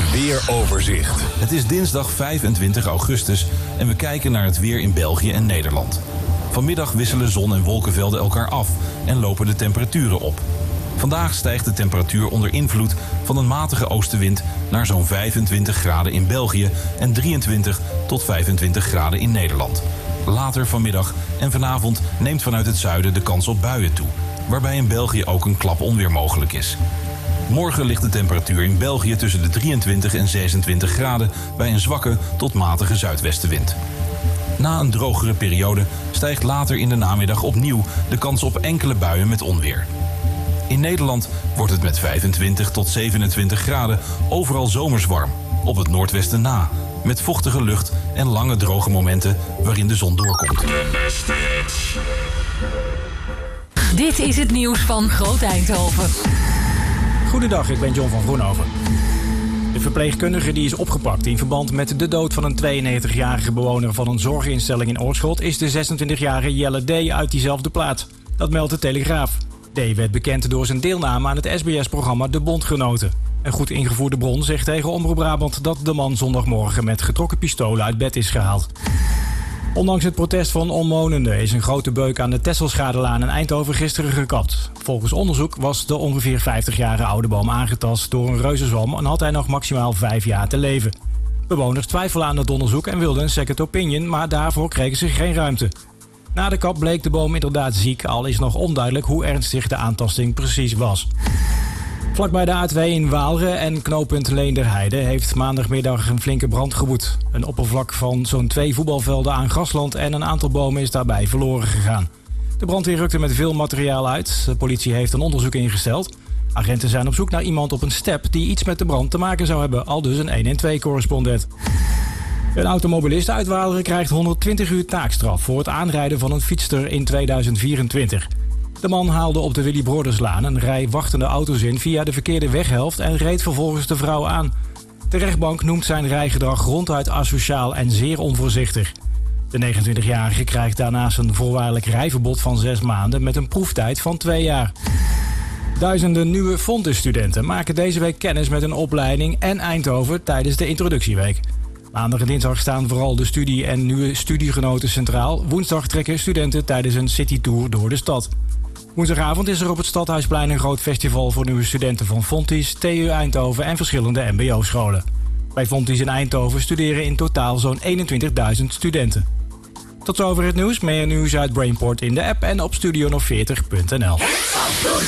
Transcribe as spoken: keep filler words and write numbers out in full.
weeroverzicht. Het is dinsdag vijfentwintig augustus en we kijken naar het weer in België en Nederland. Vanmiddag wisselen zon- en wolkenvelden elkaar af en lopen de temperaturen op. Vandaag stijgt de temperatuur onder invloed van een matige oostenwind naar zo'n vijfentwintig graden in België en drieëntwintig tot vijfentwintig graden in Nederland. Later vanmiddag en vanavond neemt vanuit het zuiden de kans op buien toe, waarbij in België ook een klap onweer mogelijk is. Morgen ligt de temperatuur in België tussen de drieëntwintig en zesentwintig graden bij een zwakke tot matige zuidwestenwind. Na een drogere periode stijgt later in de namiddag opnieuw de kans op enkele buien met onweer. In Nederland wordt het met vijfentwintig tot zevenentwintig graden overal zomers warm, op het noordwesten na, met vochtige lucht en lange droge momenten waarin de zon doorkomt. Dit is het nieuws van Groot Eindhoven. Goedendag, ik ben John van Groenhoven. De verpleegkundige die is opgepakt in verband met de dood van een tweeënnegentigjarige bewoner van een zorginstelling in Oorschot is de zesentwintigjarige Jelle D. uit diezelfde plaats. Dat meldt de Telegraaf. D. werd bekend door zijn deelname aan het S B S-programma De Bondgenoten. Een goed ingevoerde bron zegt tegen Omroep Brabant dat de man zondagmorgen met getrokken pistolen uit bed is gehaald. Ondanks het protest van omwonenden is een grote beuk aan de Tesselschade-laan in Eindhoven gisteren gekapt. Volgens onderzoek was de ongeveer vijftig-jarige oude boom aangetast door een reuzenzwam en had hij nog maximaal vijf jaar te leven. Bewoners twijfelen aan het onderzoek en wilden een second opinion, maar daarvoor kregen ze geen ruimte. Na de kap bleek de boom inderdaad ziek, al is nog onduidelijk hoe ernstig de aantasting precies was. Vlakbij de A twee in Waalre en knooppunt Leenderheide heeft maandagmiddag een flinke brand gewoed. Een oppervlak van zo'n twee voetbalvelden aan grasland en een aantal bomen is daarbij verloren gegaan. De brandweer rukte met veel materiaal uit. De politie heeft een onderzoek ingesteld. Agenten zijn op zoek naar iemand op een step die iets met de brand te maken zou hebben, al dus een honderdtwaalf-correspondent. Een automobilist uit Waalre krijgt honderdtwintig uur taakstraf voor het aanrijden van een fietster in tweeduizend vierentwintig. De man haalde op de Willy Broderslaan een rij wachtende auto's in via de verkeerde weghelft en reed vervolgens de vrouw aan. De rechtbank noemt zijn rijgedrag ronduit asociaal en zeer onvoorzichtig. De negenentwintigjarige krijgt daarnaast een voorwaardelijk rijverbod van zes maanden met een proeftijd van twee jaar. Duizenden nieuwe Fontis-studenten maken deze week kennis met een opleiding en Eindhoven tijdens de introductieweek. Maandag en dinsdag staan vooral de studie en nieuwe studiegenoten centraal. Woensdag trekken studenten tijdens een citytour door de stad. Woensdagavond is er op het Stadhuisplein een groot festival voor nieuwe studenten van Fontis, T U Eindhoven en verschillende M B O-scholen. Bij Fontis in Eindhoven studeren in totaal zo'n eenentwintigduizend studenten. Tot zover het nieuws. Meer nieuws uit Brainport in de app en op studio nog veertig punt n l.